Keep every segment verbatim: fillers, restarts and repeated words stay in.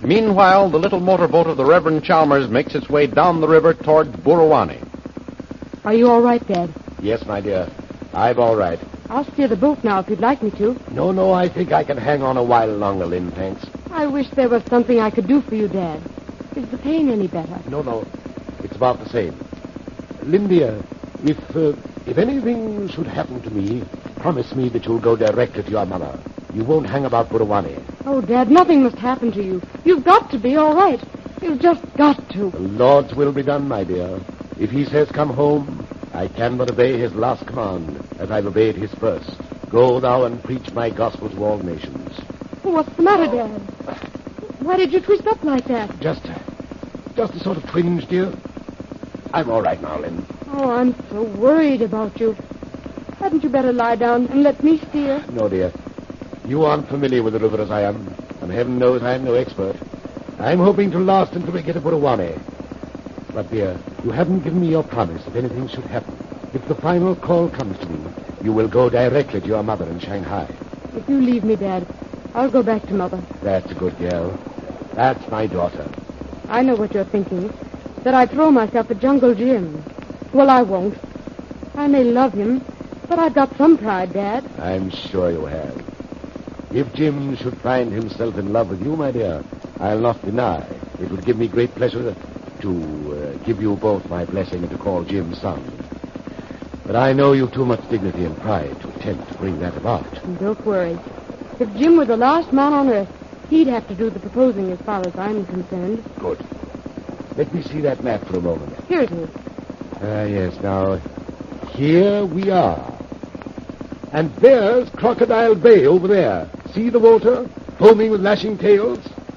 Meanwhile, the little motorboat of the Reverend Chalmers makes its way down the river toward Burrawani. Are you all right, Dad? Yes, my dear. I'm all right. I'll steer the boat now if you'd like me to. No, no, I think I can hang on a while longer, Lynn, thanks. I wish there was something I could do for you, Dad. Is the pain any better? No, no. It's about the same. Lynn, dear, if, uh, if anything should happen to me, promise me that you'll go directly to your mother. You won't hang about Burrawani. Oh, Dad, nothing must happen to you. You've got to be all right. You've just got to. The Lord's will be done, my dear. If he says come home, I can but obey his last command, as I've obeyed his first. Go thou and preach my gospel to all nations. What's the matter, Dad? Why did you twist up like that? Just, just a sort of twinge, dear. I'm all right now, Lynn. Oh, I'm so worried about you. Hadn't you better lie down and let me steer? No, dear. You aren't familiar with the river as I am, and heaven knows I'm no expert. I'm hoping to last until we get to Burrawani. But, dear, you haven't given me your promise if anything should happen. If the final call comes to me, you will go directly to your mother in Shanghai. If you leave me, Dad, I'll go back to Mother. That's a good girl. That's my daughter. I know what you're thinking. That I'd throw myself at Jungle Jim. Well, I won't. I may love him, but I've got some pride, Dad. I'm sure you have. If Jim should find himself in love with you, my dear, I'll not deny. It would give me great pleasure to uh, give you both my blessing and to call Jim son. But I know you've too much dignity and pride to attempt to bring that about. Don't worry. If Jim were the last man on earth, he'd have to do the proposing as far as I'm concerned. Good. Let me see that map for a moment. Here it is. Ah, yes, now, here we are. And there's Crocodile Bay over there. See the water, foaming with lashing tails?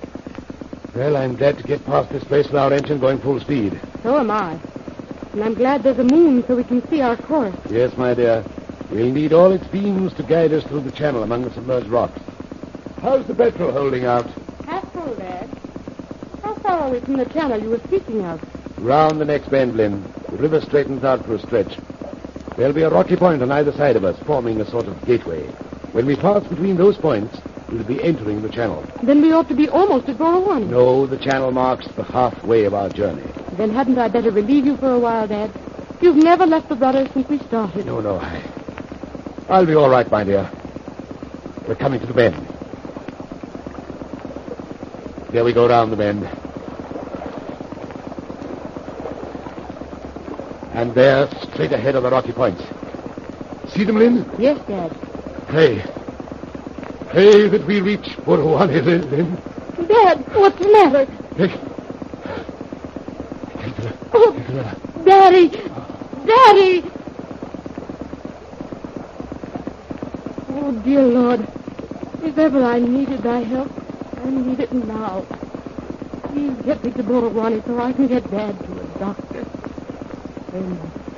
Well, I'm glad to get past this place with our engine going full speed. So am I. And I'm glad there's a moon so we can see our course. Yes, my dear. We'll need all its beams to guide us through the channel among the submerged rocks. How's the petrol holding out? Half full, Dad. How far are we from the channel you were speaking of? Round the next bend, Lynn. The river straightens out for a stretch. There'll be a rocky point on either side of us, forming a sort of gateway. When we pass between those points, we'll be entering the channel. Then we ought to be almost at Burrawani. No, the channel marks the halfway of our journey. Then hadn't I better relieve you for a while, Dad? You've never left the brothers since we started. No, no, I... I'll be all right, my dear. We're coming to the bend. There we go round the bend. And there, straight ahead are the rocky points. See them, Lynn? Yes, Dad. Pray. Pray that we reach Burrawani, Lynn. Dad, what's the matter? Take... Take the... Oh, take the... Daddy! Daddy! Oh, dear Lord, if ever I needed thy help, I need it now. Please get me to Burrawani so I can get Dad to a doctor. Amen.